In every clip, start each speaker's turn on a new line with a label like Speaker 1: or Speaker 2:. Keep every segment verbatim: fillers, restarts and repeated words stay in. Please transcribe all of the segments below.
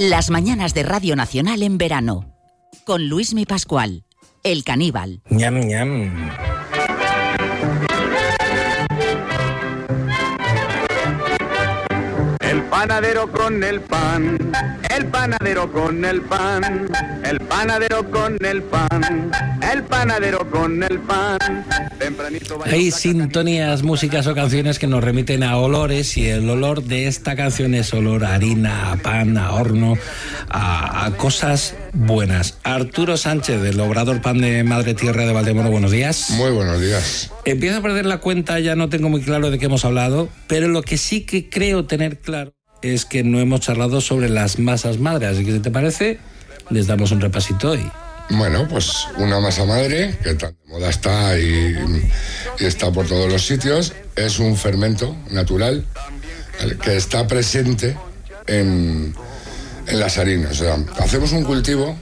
Speaker 1: Las mañanas de Radio Nacional en verano. Con Luismi Pascual, el caníbal.
Speaker 2: Ñam, ñam.
Speaker 3: El panadero con el pan, el panadero con el pan, el panadero con el pan, el panadero con el pan.
Speaker 2: Hay sintonías, músicas o canciones que nos remiten a olores, y el olor de esta canción es olor a harina, a pan, a horno, a, a cosas buenas. Arturo Sánchez, del Obrador Pan de Madre Tierra de Valdemoro, buenos días.
Speaker 4: Muy buenos días.
Speaker 2: Empiezo a perder la cuenta, ya no tengo muy claro de qué hemos hablado, pero lo que sí que creo tener claro es que no hemos charlado sobre las masas madre, así que si te parece, les damos un repasito hoy.
Speaker 4: Bueno, pues una masa madre, que tan de moda está y, y está por todos los sitios, es un fermento natural que está presente en, en las harinas. O sea, hacemos un cultivo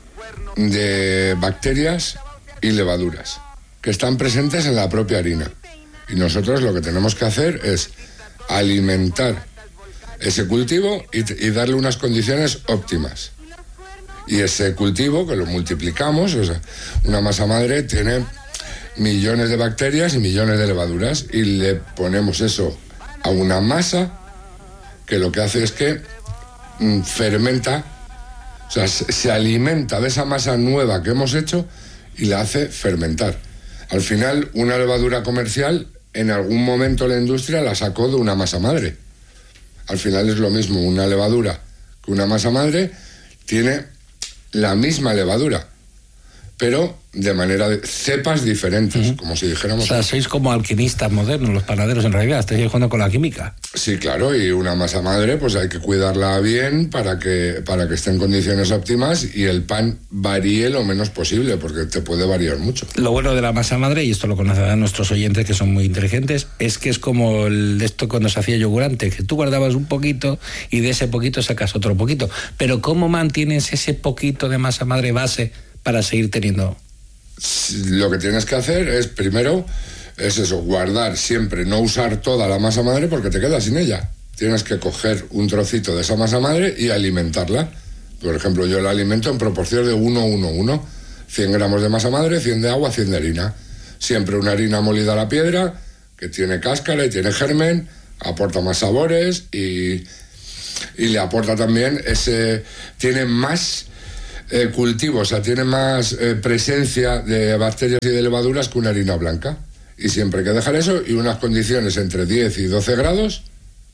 Speaker 4: de bacterias y levaduras que están presentes en la propia harina. Y nosotros lo que tenemos que hacer es alimentar ese cultivo y, y darle unas condiciones óptimas. Y ese cultivo, que lo multiplicamos, o sea, una masa madre tiene millones de bacterias y millones de levaduras, y le ponemos eso a una masa que lo que hace es que mm, fermenta, o sea, se, se alimenta de esa masa nueva que hemos hecho y la hace fermentar. Al final, una levadura comercial, en algún momento la industria la sacó de una masa madre. Al final es lo mismo, una levadura que una masa madre tiene la misma levadura, pero de manera de cepas diferentes, uh-huh. como si dijéramos.
Speaker 2: O sea, sois como alquimistas modernos, los panaderos, en realidad, estáis jugando con la química.
Speaker 4: Sí, claro, y una masa madre pues hay que cuidarla bien para que, para que esté en condiciones óptimas y el pan varíe lo menos posible, porque te puede variar mucho.
Speaker 2: Lo bueno de la masa madre, y esto lo conocerán nuestros oyentes que son muy inteligentes, es que es como el de esto cuando se hacía yogur antes, que tú guardabas un poquito y de ese poquito sacas otro poquito. Pero ¿cómo mantienes ese poquito de masa madre base para seguir teniendo?
Speaker 4: Lo que tienes que hacer es, primero, es eso, guardar siempre, no usar toda la masa madre porque te quedas sin ella. Tienes que coger un trocito de esa masa madre y alimentarla. Por ejemplo, yo la alimento en proporción de uno uno uno. cien gramos de masa madre, cien de agua, cien de harina. Siempre una harina molida a la piedra, que tiene cáscara y tiene germen, aporta más sabores y, y le aporta también ese... Tiene más... Eh, cultivo, o sea, tiene más eh, presencia de bacterias y de levaduras que una harina blanca. Y siempre hay que dejar eso y unas condiciones entre diez y doce grados.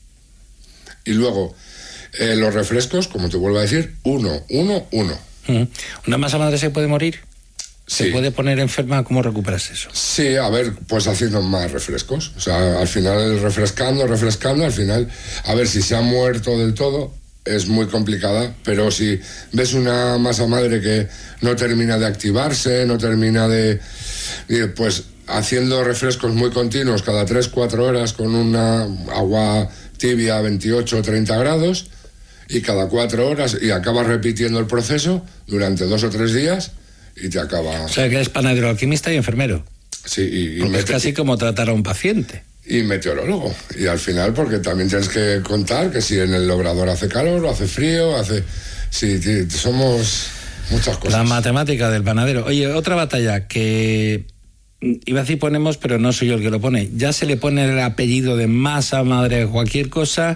Speaker 4: Y luego, eh, los refrescos, como te vuelvo a decir, uno, uno, uno.
Speaker 2: Mm. ¿Una masa madre se puede morir? ¿Se
Speaker 4: Sí.
Speaker 2: puede poner enferma? ¿Cómo recuperas eso?
Speaker 4: Sí, a ver, pues haciendo más refrescos. O sea, al final refrescando, refrescando, al final, a ver si se ha muerto del todo. Es muy complicada, pero si ves una masa madre que no termina de activarse, no termina de... pues haciendo refrescos muy continuos cada tres cuatro horas con una agua tibia a veintiocho o treinta grados y cada cuatro horas y acabas repitiendo el proceso durante dos o tres días y te acaba...
Speaker 2: O sea, que eres panadero, alquimista y enfermero.
Speaker 4: Sí, y, y
Speaker 2: Porque
Speaker 4: mete-
Speaker 2: es casi como tratar a un paciente.
Speaker 4: y meteorólogo. Y al final, porque también tienes que contar que si en el obrador hace calor o hace frío, hace... Sí, tí- somos muchas cosas.
Speaker 2: La matemática del panadero. Oye, otra batalla que iba a decir ponemos, pero no soy yo el que lo pone. Ya se le pone el apellido de masa madre a cualquier cosa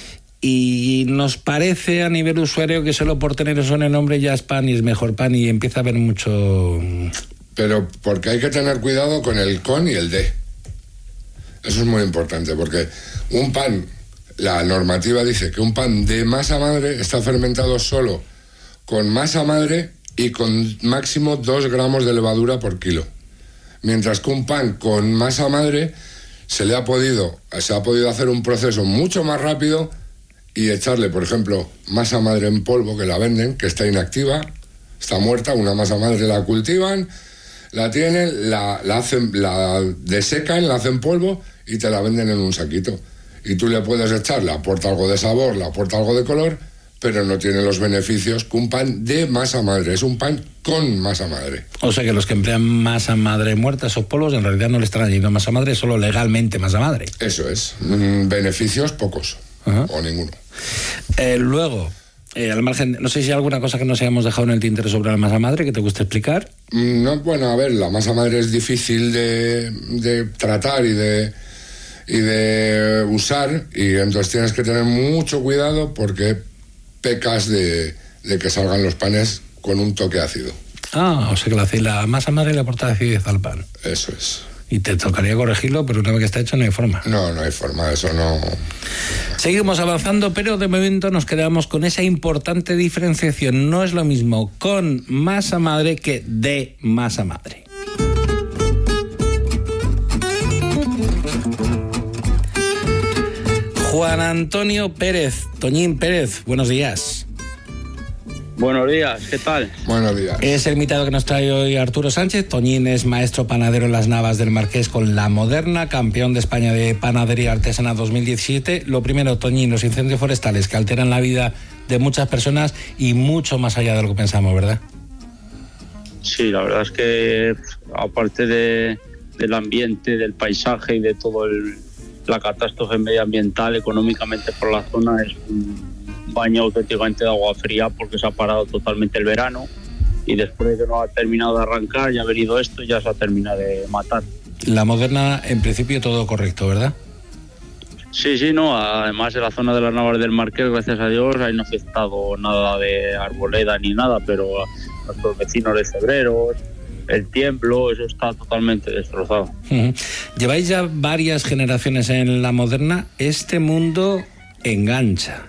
Speaker 2: y nos parece a nivel usuario que solo por tener eso en el nombre ya es pan y es mejor pan y empieza a haber mucho...
Speaker 4: Pero porque hay que tener cuidado con el con y el de. Eso es muy importante, porque un pan, la normativa dice que un pan de masa madre está fermentado solo con masa madre y con máximo dos gramos de levadura por kilo. Mientras que un pan con masa madre se le ha podido, se ha podido hacer un proceso mucho más rápido y echarle, por ejemplo, masa madre en polvo que la venden, que está inactiva, está muerta, una masa madre la cultivan, la tienen, la, la hacen, la desecan, la hacen polvo y te la venden en un saquito. Y tú le puedes echar, le aporta algo de sabor, le aporta algo de color, pero no tiene los beneficios que un pan de masa madre. Es un pan con masa madre.
Speaker 2: O sea que los que emplean masa madre muerta, esos polvos, en realidad no le están añadiendo masa madre, solo legalmente masa madre.
Speaker 4: Eso es. Mm, beneficios pocos.
Speaker 2: Ajá.
Speaker 4: O ninguno.
Speaker 2: Eh, luego, eh, al margen, no sé si hay alguna cosa que nos hayamos dejado en el tintero sobre la masa madre que te guste explicar.
Speaker 4: No, bueno, a ver, la masa madre es difícil de, de tratar y de, y de usar, y entonces tienes que tener mucho cuidado porque pecas de, de que salgan los panes con un toque ácido.
Speaker 2: Ah, o sea que la, la masa madre le aporta acidez al pan.
Speaker 4: Eso es.
Speaker 2: Y te tocaría corregirlo, pero una vez que está hecho no hay forma.
Speaker 4: No, no hay forma, eso no...
Speaker 2: Seguimos avanzando, pero de momento nos quedamos con esa importante diferenciación. No es lo mismo con masa madre que de masa madre. Juan Antonio Pérez, Toñín Pérez, buenos días.
Speaker 5: Buenos días, ¿qué tal?
Speaker 4: Buenos días.
Speaker 2: Es el invitado que nos trae hoy Arturo Sánchez. Toñín es maestro panadero en las Navas del Marqués con La Moderna, campeón de España de Panadería Artesana dos mil diecisiete. Lo primero, Toñín, los incendios forestales que alteran la vida de muchas personas y mucho más allá de lo que pensamos, ¿verdad?
Speaker 5: Sí, la verdad es que aparte de, del ambiente, del paisaje y de todo el, la catástrofe medioambiental, económicamente por la zona es un baño auténticamente de agua fría porque se ha parado totalmente el verano y después de que no ha terminado de arrancar ya ha venido esto y ya se ha terminado de matar.
Speaker 2: La Moderna, en principio todo correcto, ¿verdad?
Speaker 5: Sí, sí, no, además de la zona de las Navas del Marqués, gracias a Dios, ahí no ha afectado nada de arboleda ni nada, pero nuestros vecinos de Cebreros, el Tiemblo, eso está totalmente destrozado.
Speaker 2: Uh-huh. Lleváis ya varias generaciones en La Moderna, este mundo engancha.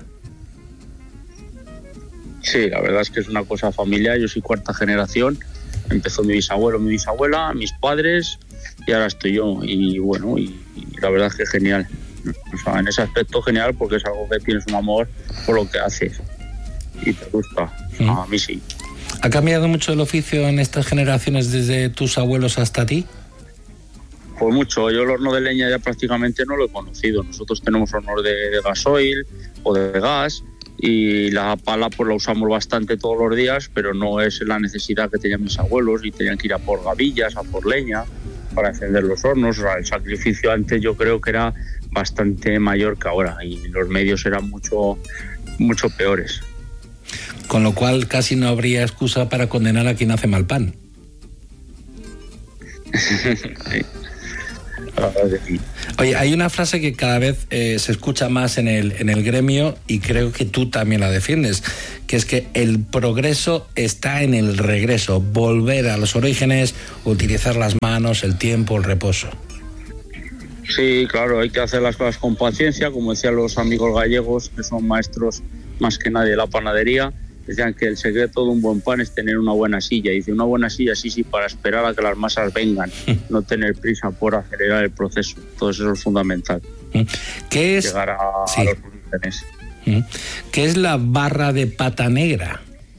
Speaker 5: Sí, la verdad es que es una cosa familiar. Yo soy cuarta generación. Empezó mi bisabuelo, mi bisabuela, mis padres y ahora estoy yo. Y bueno, y, y la verdad es que genial. O sea, en ese aspecto genial porque es algo que tienes un amor por lo que haces y te gusta. ¿Mm? A mí sí.
Speaker 2: ¿Ha cambiado mucho el oficio en estas generaciones desde tus abuelos hasta ti?
Speaker 5: Pues mucho. Yo el horno de leña ya prácticamente no lo he conocido. Nosotros tenemos hornos de, de gasoil o de gas. Y la pala pues la usamos bastante todos los días, pero no es la necesidad que tenían mis abuelos y tenían que ir a por gavillas, a por leña para encender los hornos. O sea, el sacrificio antes yo creo que era bastante mayor que ahora y los medios eran mucho, mucho peores.
Speaker 2: Con lo cual casi no habría excusa para condenar a quien hace mal pan.
Speaker 5: Sí.
Speaker 2: Oye, hay una frase que cada vez eh, se escucha más en el, en el gremio y creo que tú también la defiendes, que es que el progreso está en el regreso, volver a los orígenes, utilizar las manos, el tiempo, el reposo.
Speaker 5: Sí, claro, hay que hacer las cosas con paciencia, como decían los amigos gallegos, que son maestros más que nadie de la panadería. Decían que el secreto de un buen pan es tener una buena silla. Dice, una buena silla, sí, sí, para esperar a que las masas vengan, no tener prisa por acelerar el proceso. Todo eso es fundamental.
Speaker 2: ¿Qué es?
Speaker 5: Llegar a, sí. a los orígenes.
Speaker 2: ¿Qué es la barra de pata negra?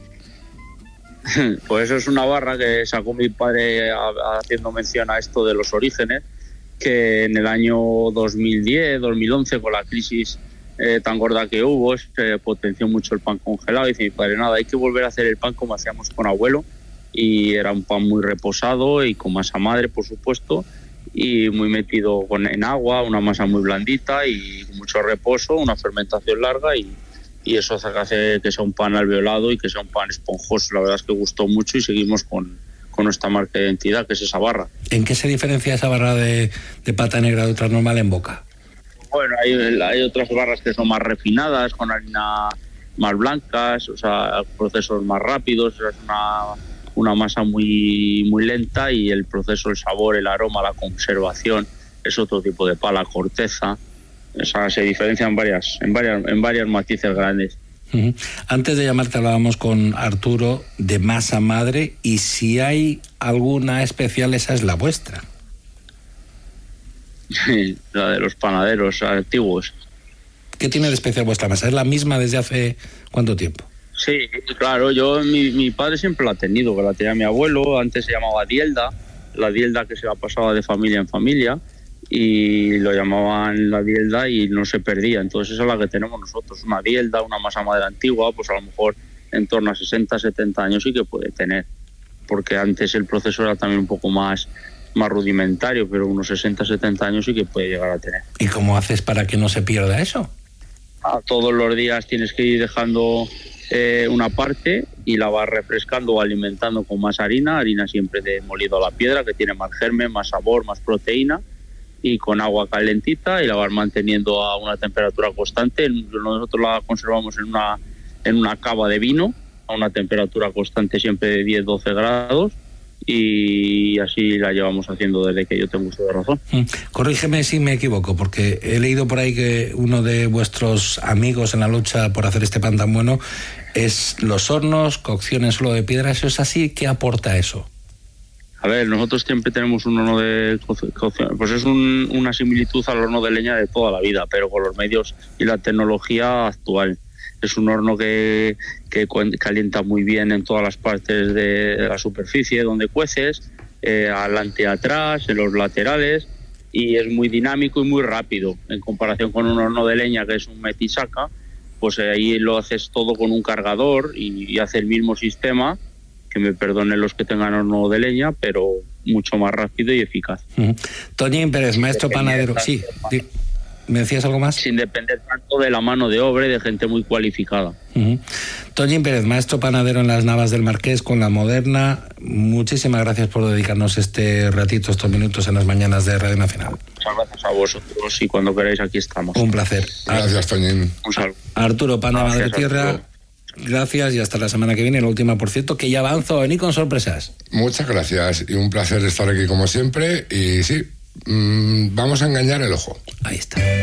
Speaker 5: Pues eso es una barra que sacó mi padre a, a, haciendo mención a esto de los orígenes, que en el año dos mil diez, dos mil once, con la crisis Eh, tan gorda que hubo, se potenció mucho el pan congelado y dice mi padre, nada, hay que volver a hacer el pan como hacíamos con abuelo y era un pan muy reposado y con masa madre, por supuesto, y muy metido con, en agua, una masa muy blandita y mucho reposo, una fermentación larga y, y eso hace que, hace que sea un pan alveolado y que sea un pan esponjoso. La verdad es que gustó mucho y seguimos con, con nuestra marca de identidad, que es esa barra.
Speaker 2: ¿En qué se diferencia esa barra de, de pata negra de otra normal en boca?
Speaker 5: Bueno, hay, hay otras barras que son más refinadas, con harina más blancas, o sea, procesos más rápidos, es una, una masa muy, muy lenta y el proceso, el sabor, el aroma, la conservación es otro tipo de pala, corteza. O sea, se diferencian en varias, en varias, en varias matices grandes.
Speaker 2: Uh-huh. Antes de llamarte hablábamos con Arturo de masa madre y si hay alguna especial, esa es la vuestra.
Speaker 5: La de los panaderos antiguos.
Speaker 2: ¿Qué tiene de especial vuestra masa? ¿Es la misma desde hace cuánto tiempo?
Speaker 5: Sí, claro, yo mi, mi padre siempre la ha tenido, que la tenía mi abuelo, antes se llamaba dielda, la dielda que se la pasaba de familia en familia y lo llamaban la dielda y no se perdía, entonces esa es la que tenemos nosotros, una dielda, una masa madre antigua, pues a lo mejor en torno a sesenta, setenta años sí que puede tener, porque antes el proceso era también un poco más más rudimentario, pero unos sesenta, setenta años sí que puede llegar a tener.
Speaker 2: ¿Y cómo haces para que no se pierda eso?
Speaker 5: Ah, todos los días tienes que ir dejando eh, una parte y la vas refrescando o alimentando con más harina, harina siempre de molido a la piedra, que tiene más germen, más sabor, más proteína, y con agua calentita, y la vas manteniendo a una temperatura constante. Nosotros la conservamos en una, en una cava de vino, a una temperatura constante siempre de diez a doce grados, y así la llevamos haciendo desde que yo tengo uso de razón.
Speaker 2: Corrígeme si me equivoco, porque he leído por ahí que uno de vuestros amigos en la lucha por hacer este pan tan bueno es los hornos, cocción en suelo de piedra. ¿Eso es así? ¿Qué aporta eso?
Speaker 5: A ver, nosotros siempre tenemos un horno de cocción, pues es un, una similitud al horno de leña de toda la vida, pero con los medios y la tecnología actual. Es un horno que, que calienta muy bien en todas las partes de, de la superficie donde cueces, eh, adelante y atrás, en los laterales, y es muy dinámico y muy rápido. En comparación con un horno de leña que es un metisaca, pues ahí lo haces todo con un cargador y, y hace el mismo sistema, que me perdonen los que tengan horno de leña, pero mucho más rápido y eficaz. Uh-huh.
Speaker 2: Toñín Pérez, maestro panadero. Sí, ¿me decías algo más?
Speaker 5: Sin depender tanto de la mano de obra y de gente muy cualificada.
Speaker 2: Uh-huh. Toñín Pérez, maestro panadero en las Navas del Marqués con la Moderna. Muchísimas gracias por dedicarnos este ratito, estos minutos en las mañanas de Radio Nacional.
Speaker 5: Muchas gracias a vosotros y cuando queráis aquí estamos.
Speaker 2: Un placer.
Speaker 4: Gracias, Toñín.
Speaker 5: Un saludo.
Speaker 2: Arturo, pan de Madre Tierra. Gracias y hasta la semana que viene, la última, por cierto, que ya avanzo, vení con sorpresas.
Speaker 4: Muchas gracias y un placer estar aquí como siempre. Y sí, mmm, vamos a engañar el ojo.
Speaker 2: Ahí está.